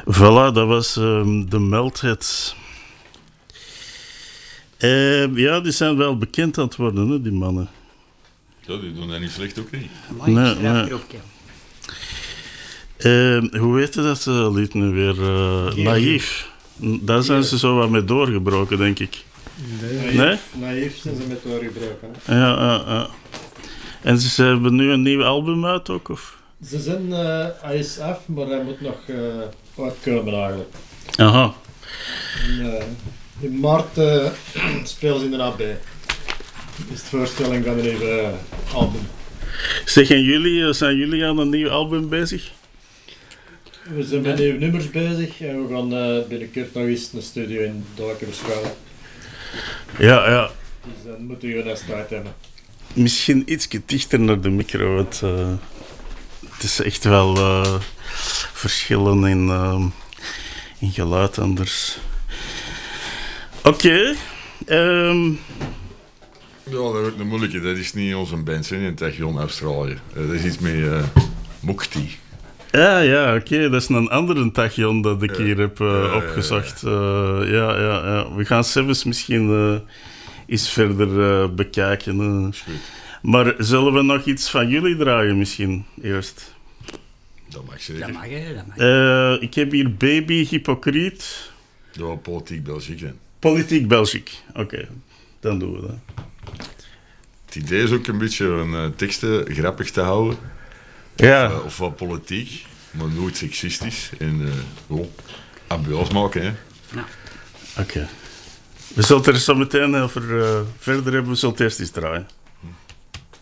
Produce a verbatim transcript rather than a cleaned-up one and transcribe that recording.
Voilà, dat was um, de Meltheads. Uh, ja, die zijn wel bekend aan het worden, hè, die mannen. Ja, die doen dat niet slecht ook niet. Amai, Nee, ik nee. schrijf erop, ja. Uh, hoe heet je dat uh, lied nu weer? Uh, naïef. Daar zijn ze zo wat mee doorgebroken, denk ik. Nee? Nee? Naïef zijn ze met doorgebroken. Ja, ja, ja. En ze, ze hebben nu een nieuw album uit ook, of? Ze zijn, uh, hij is af, maar hij moet nog uh, uitkomen eigenlijk. Aha. En, uh, in maart uh, spelen ze inderdaad bij. Dat is de voorstelling van een nieuwe uh, album. Zeg, en jullie, zijn jullie aan een nieuw album bezig? We zijn met nieuwe nummers bezig en we gaan uh, binnenkort nog eens een studio in Dorken beschouwen. Ja, ja. Dus dan moeten we net tijd hebben. Misschien iets dichter naar de micro, want uh, het is echt wel uh, verschillen in, uh, in geluid anders. Oké. Okay. Um, Ja, dat wordt een moeilijke. Dat is niet onze band, hè, in Tachyon Australië. Uh, dat is iets met uh, Mukti. Ja, ja, oké. Okay. Dat is een andere Tachyon dat ik ja. hier heb uh, ja, opgezocht. Ja, ja. Uh, ja, ja, ja. We gaan zelfs misschien uh, eens verder uh, bekijken. Uh. Maar zullen we nog iets van jullie draaien misschien eerst? Dat mag zeker. Dat mag, hè. Dat mag. Uh, ik heb hier Baby Hypocriet. Ja, Politiek Belgique. Hè. Politiek Belgique. Oké, okay. Dan doen we dat. Het idee is ook een beetje een uh, teksten grappig te houden. Ja. Of, uh, of wat politiek, maar nooit seksistisch. En uh, gewoon ambiance maken, hè. Ja. Oké. Okay. We zullen het er zo meteen over uh, verder hebben. We zullen het eerst eens draaien.